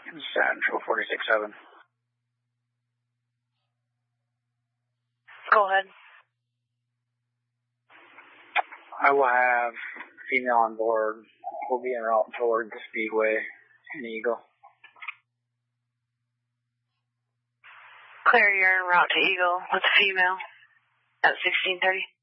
Central 46-7. Go ahead. I will have female on board. We'll be en route toward the Speedway in Eagle. Clear, you're en route to Eagle with the female at 16:30.